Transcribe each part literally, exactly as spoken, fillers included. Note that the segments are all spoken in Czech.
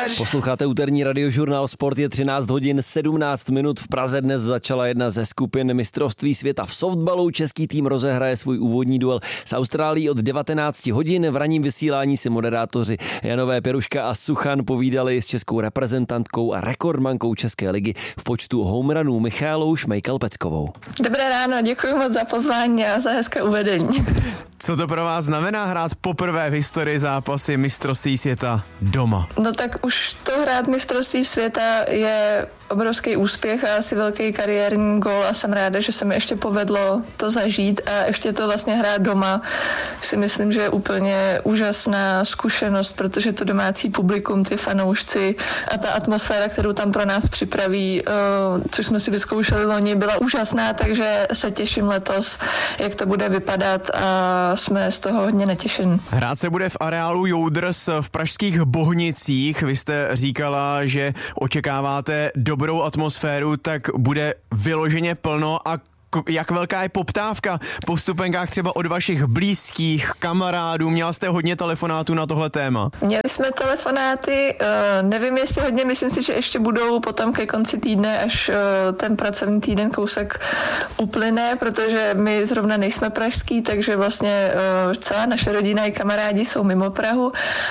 máš? Posloucháte úterní radiožurnál Sport, je třináct hodin sedmnáct minut. V Praze dnes začala jedna ze skupin mistrovství světa v softballu. Český tým rozehraje svůj úvodní duel s Austrálií od devatenáct hodin. V ranním vysílání si moderátoři Janové Pěruška a Suchan povídali s českou reprezentantkou a rekordmankou České ligy v počtu homeranů Michaelou Šmejkal-Peckovou. Dobré ráno, děkuji moc za pozvání a za hezké uvedení. Co to pro vás znamená hrát poprvé v historii zápasy mistrovství světa doma? No tak už to hrát mistrovství světa je obrovský úspěch a asi velký kariérní gól a jsem ráda, že se mi ještě povedlo to zažít a ještě to vlastně hrát doma. Si myslím, že je úplně úžasná zkušenost, protože to domácí publikum, ty fanoušci a ta atmosféra, kterou tam pro nás připraví, což jsme si vyzkoušeli loni, byla úžasná, takže se těším letos, jak to bude vypadat a jsme z toho hodně natěšení. Hrát se bude v areálu Joudrs v pražských Bohnicích. Vy jste říkala, že očekáváte dobrou atmosféru, tak bude vyloženě plno a jak velká je poptávka po vstupenkách třeba od vašich blízkých kamarádů? Měla jste hodně telefonátů na tohle téma? Měli jsme telefonáty, nevím jestli hodně, myslím si, že ještě budou potom ke konci týdne, až ten pracovní týden kousek uplyne, protože my zrovna nejsme pražský, takže vlastně celá naše rodina i kamarádi jsou mimo Prahu,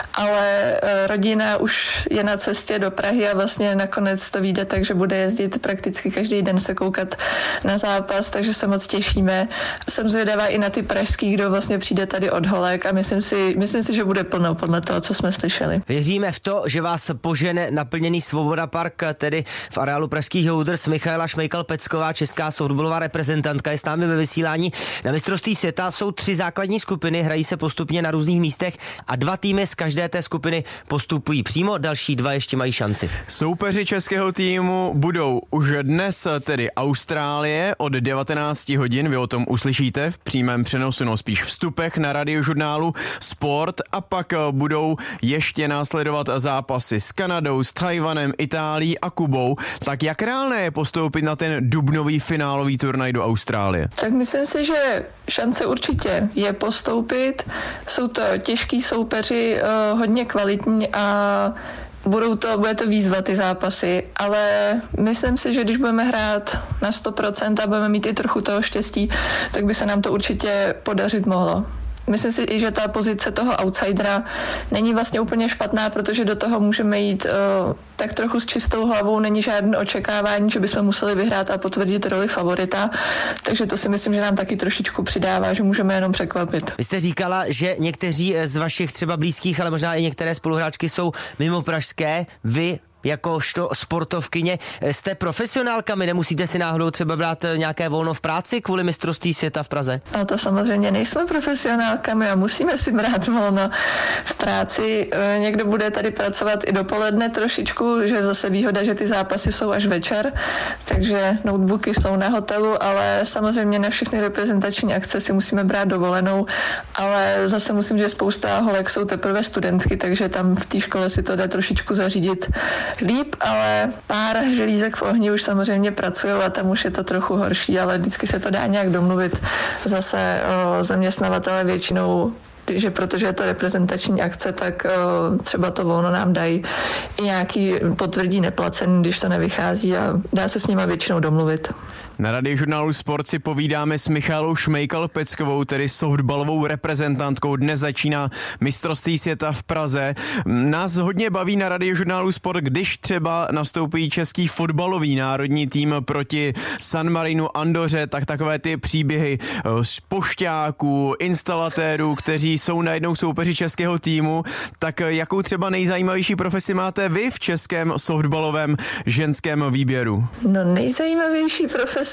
ale rodina už je na cestě do Prahy a vlastně nakonec to vyjde, takže bude jezdit prakticky každý den se koukat na zápas, takže se moc těšíme. Jsem zvědavá i na ty pražský, kdo vlastně přijde tady od holek a myslím si, myslím si, že bude plno podle toho, co jsme slyšeli. Věříme v to, že vás požene naplněný Svoboda Park, tedy v areálu pražských Joudrs. Michaela Šmejkal-Pecková, česká softballová reprezentantka, je s námi ve vysílání. Na mistrovství světa jsou tři základní skupiny, hrají se postupně na různých místech a dva týmy z každé té skupiny postupují přímo, další dva ještě mají šanci. Soupeři českého týmu budou už dnes tedy Austrálie od devatenáct hodin, vy o tom uslyšíte v přímém přenosu, no spíš vstupech na radiožurnálu Sport, a pak budou ještě následovat zápasy s Kanadou, s Tchajwanem, Itálií a Kubou. Tak jak reálné je postoupit na ten dubnový finálový turnaj do Austrálie? Tak myslím si, že šance určitě je postoupit. Jsou to těžký soupeři, hodně kvalitní a Budou to, bude to výzva ty zápasy, ale myslím si, že když budeme hrát na sto procent a budeme mít i trochu toho štěstí, tak by se nám to určitě podařit mohlo. Myslím si i, že ta pozice toho outsidera není vlastně úplně špatná, protože do toho můžeme jít uh, tak trochu s čistou hlavou, není žádné očekávání, že bychom museli vyhrát a potvrdit roli favorita, takže to si myslím, že nám taky trošičku přidává, že můžeme jenom překvapit. Vy jste říkala, že někteří z vašich třeba blízkých, ale možná i některé spoluhráčky jsou mimo pražské, vy jakožto sportovkyně jste profesionálkami, nemusíte si náhodou třeba brát nějaké volno v práci kvůli mistrovství světa v Praze? No to samozřejmě nejsme profesionálkami a musíme si brát volno v práci. Někdo bude tady pracovat i dopoledne trošičku, že zase výhoda, že ty zápasy jsou až večer, takže notebooky jsou na hotelu, ale samozřejmě na všechny reprezentační akce si musíme brát dovolenou, ale zase musím, že spousta holek jsou teprve studentky, takže tam v té škole si to jde trošičku zařídit líp, ale pár želízek v ohni už samozřejmě pracují a tam už je to trochu horší, ale vždycky se to dá nějak domluvit. Zase o, zaměstnavatele většinou, že protože je to reprezentační akce, tak o, třeba to volno nám dají i nějaký potvrdí neplacený, když to nevychází a dá se s nima většinou domluvit. Na radiožurnálu Sport si povídáme s Michaelou Šmejkal-Peckovou, tedy softballovou reprezentantkou. Dnes začíná mistrovství světa v Praze. Nás hodně baví na radiožurnálu Sport, když třeba nastoupí český fotbalový národní tým proti San Marinu, Andoře, tak takové ty příběhy z pošťáků, instalatérů, kteří jsou najednou soupeři českého týmu. Tak jakou třeba nejzajímavější profesi máte vy v českém softballovém ženském výběru? No nejzajímavější profesi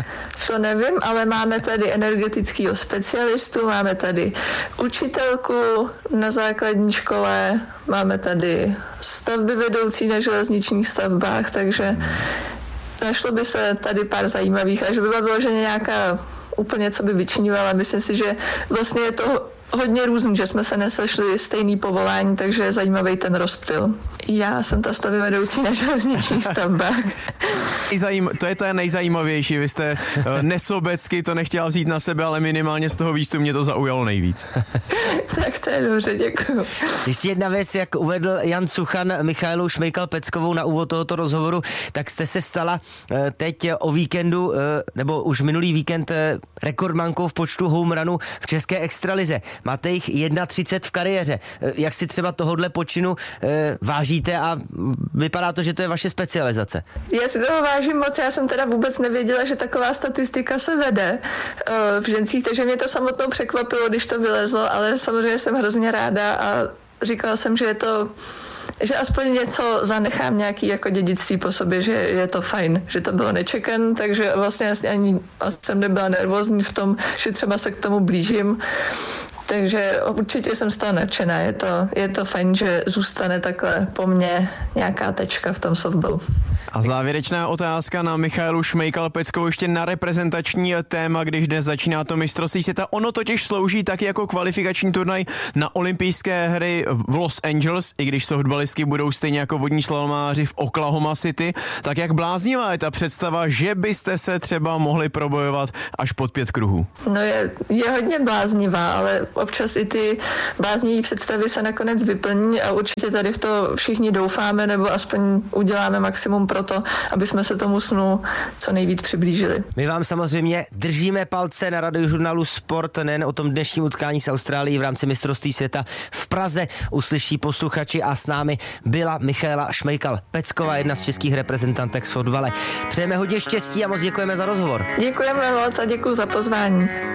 to nevím, ale máme tady energetického specialistu, máme tady učitelku na základní škole, máme tady stavby vedoucí na železničních stavbách, takže našlo by se tady pár zajímavých, a že by byla vyloženě nějaká úplně, co by vyčnívala. Myslím si, že vlastně je to hodně různý, že jsme se nesešli stejný povolání, takže je zajímavý ten rozptyl. Já jsem ta stavbyvedoucí na železničních stavbách. To je to nejzajímavější, vy jste nesobecky to nechtěla vzít na sebe, ale minimálně z toho výstupu mě to zaujalo nejvíc. Tak to je dobře, děkuju. Ještě jedna věc, jak uvedl Jan Suchan Michaelu Šmejkal-Peckovou na úvod tohoto rozhovoru, tak jste se stala teď o víkendu, nebo už minulý víkend rekordmankou v počtu home runů v české extralize. Máte jich třicet jedna v kariéře. Jak si třeba tohodle počinu vážíte a vypadá to, že to je vaše specializace? Já si toho vážím moc, já jsem teda vůbec nevěděla, že taková statistika se vede v žencích, takže mě to samotnou překvapilo, když to vylezlo, ale samozřejmě jsem hrozně ráda a říkala jsem, že je to, že aspoň něco zanechám nějaký jako dědictví po sobě, že je to fajn, že to bylo nečekané, takže vlastně jasně ani jsem nebyla nervózní v tom, že třeba se k tomu blížím. Takže určitě jsem z toho nadšená. Je to, je to fajn, že zůstane takhle po mně nějaká tečka v tom softballu. A závěrečná otázka na Michaelu Šmejkal-Peckovou ještě na reprezentační téma, když dnes začíná to mistrovství světa. Ono totiž slouží taky jako kvalifikační turnaj na olympijské hry v Los Angeles, i když softballistky budou stejně jako vodní slalomáři v Oklahoma City. Tak jak bláznivá je ta představa, že byste se třeba mohli probojovat až pod pět kruhů? No je, je hodně bláznivá, ale občas i ty bláznivé představy se nakonec vyplní a určitě tady v to všichni doufáme, nebo aspoň uděláme maximum pro to, aby jsme se tomu snu co nejvíc přiblížili. My vám samozřejmě držíme palce na Radiožurnálu Sport, nejen o tom dnešním utkání s Austrálií v rámci mistrovství světa v Praze uslyší posluchači a s námi byla Michaela Šmejkal-Pecková, jedna z českých reprezentantek v fotbale. Přejeme hodně štěstí a moc děkujeme za rozhovor. Děkujeme moc a děkuji za pozvání.